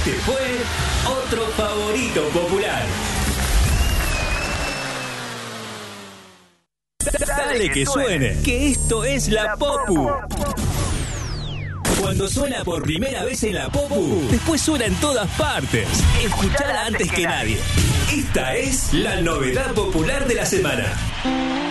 Este fue otro favorito popular. Dale que suene, que esto es la Popu. Cuando suena por primera vez en la Popu, después suena en todas partes. Escuchala antes que nadie. Esta es la novedad popular de la semana.